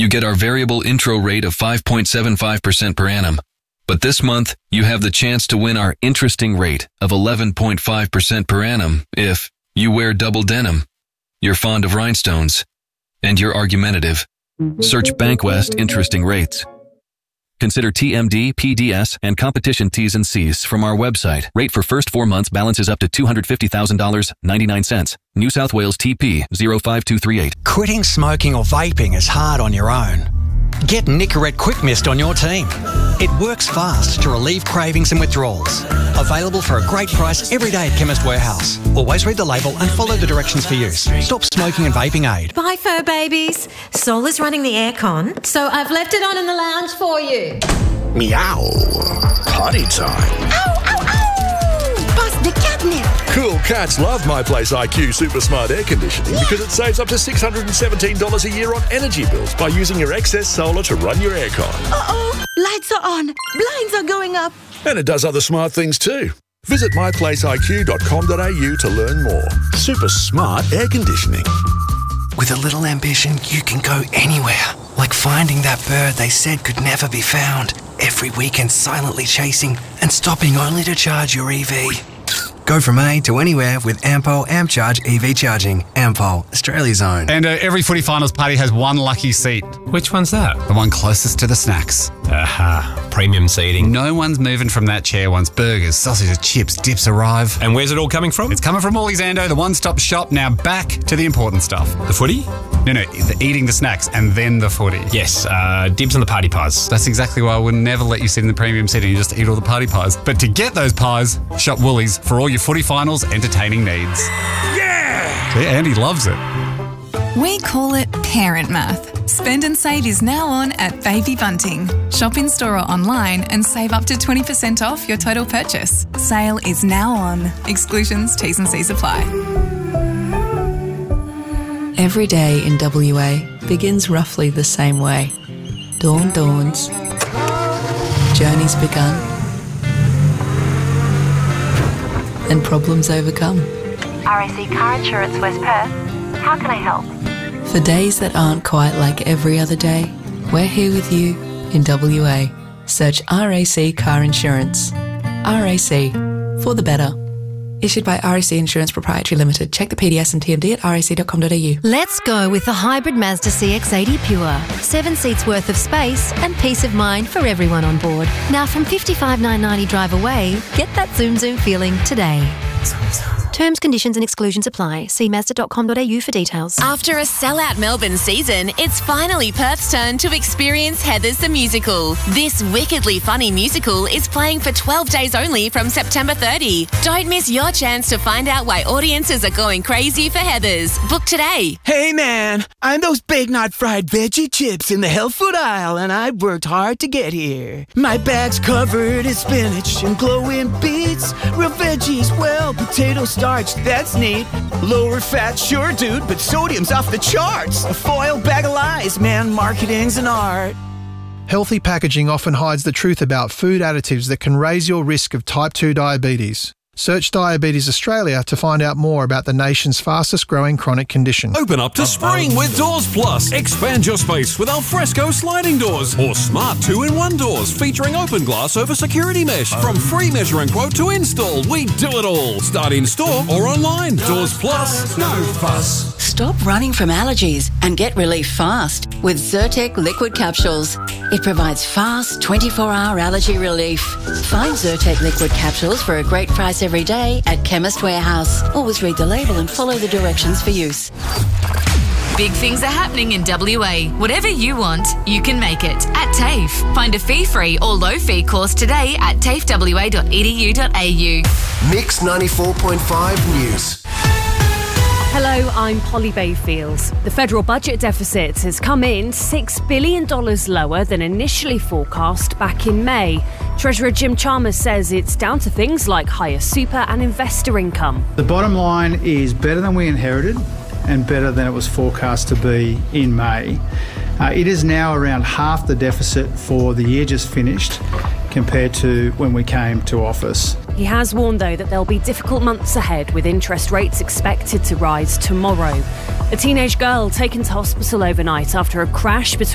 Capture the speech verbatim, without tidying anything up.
you get our variable intro rate of five point seven five percent per annum. But this month, you have the chance to win our interesting rate of eleven point five percent per annum if you wear double denim, you're fond of rhinestones, and you're argumentative. Search Bankwest Interesting Rates. Consider T M D, P D S, and competition T's and C's from our website. Rate for first four months balances up to two hundred fifty thousand dollars and ninety-nine cents. New South Wales T P zero five two three eight. Quitting smoking or vaping is hard on your own. Get Nicorette Quick Mist on your team. It works fast to relieve cravings and withdrawals. Available for a great price every day at Chemist Warehouse. Always read the label and follow the directions for use. Stop smoking and vaping aid. Bye, fur babies. Sol is running the aircon, so I've left it on in the lounge for you. Meow. Potty time. Ow, ow, ow! Bust the catnip. Cool cats love My Place I Q Super Smart Air Conditioning because it saves up to six hundred seventeen dollars a year on energy bills by using your excess solar to run your aircon. Uh-oh, lights are on, blinds are going up. And it does other smart things too. Visit my place I Q dot com dot a u to learn more. Super smart air conditioning. With a little ambition, you can go anywhere. Like finding that bird they said could never be found. Every weekend silently chasing and stopping only to charge your E V. Go from A to anywhere with Ampol AmpCharge E V charging. Ampol, Australia's own. And uh, every footy finals party has one lucky seat. Which one's that? The one closest to the snacks. Aha, premium seating. No one's moving from that chair once burgers, sausages, chips, dips arrive. And where's it all coming from? It's coming from Morley's Ando, the one-stop shop. Now back to the important stuff. The footy? No, no, the eating the snacks and then the footy. Yes, uh, dibs on the party pies. That's exactly why I would never let you sit in the premium seating and just eat all the party pies. But to get those pies, shop Woolies for all your footy finals entertaining needs. Yeah! See, Andy loves it. We call it parent math. Spend and Save is now on at Baby Bunting. Shop in store or online and save up to twenty percent off your total purchase. Sale is now on. Exclusions, T's and C's apply. Every day in W A begins roughly the same way. Dawn dawns. Journey's begun. And problems overcome. R A C Car Insurance West Perth. How can I help? For days that aren't quite like every other day, we're here with you in W A. Search R A C Car Insurance. R A C, for the better. Issued by R A C Insurance Proprietary Limited. Check the P D S and T M D at r a c dot com dot a u. Let's go with the hybrid Mazda C X eighty Pure. Seven seats worth of space and peace of mind for everyone on board. Now from fifty-five thousand nine hundred ninety drive away, get that zoom zoom feeling today. Terms, conditions and exclusions apply. See mazda dot com dot a u for details. After a sellout Melbourne season, it's finally Perth's turn to experience Heathers the Musical. This wickedly funny musical is playing for twelve days only from September thirtieth. Don't miss your chance to find out why audiences are going crazy for Heathers. Book today. Hey man, I'm those Big Knot fried veggie chips in the health food aisle and I worked hard to get here. My bag's covered in spinach and glowing beets. Real veggies, well, potato starch, that's neat. Lower fat, sure dude, but sodium's off the charts. A foil bag of lies, man, marketing's an art. Healthy packaging often hides the truth about food additives that can raise your risk of type two diabetes. Search Diabetes Australia to find out more about the nation's fastest growing chronic condition. Open up to spring with Doors Plus. Expand your space with alfresco sliding doors or smart two in one doors featuring open glass over security mesh. From free measure and quote to install, we do it all. Start in store or online. Doors Plus, no fuss. Stop running from allergies and get relief fast with Zyrtec liquid capsules. It provides fast twenty-four hour allergy relief. Find Zyrtec liquid capsules for a great price every day at Chemist Warehouse. Always read the label and follow the directions for use. Big things are happening in W A. Whatever you want, you can make it at TAFE. Find a fee-free or low-fee course today at tafe w a dot e d u dot a u. Mix ninety-four point five News. Hello, I'm Polly Bayfields. The federal budget deficit has come in six billion dollars lower than initially forecast back in May. Treasurer Jim Chalmers says it's down to things like higher super and investor income. The bottom line is better than we inherited and better than it was forecast to be in May. Uh, it is now around half the deficit for the year just finished compared to when we came to office. He has warned, though, that there'll be difficult months ahead with interest rates expected to rise tomorrow. A teenage girl taken to hospital overnight after a crash between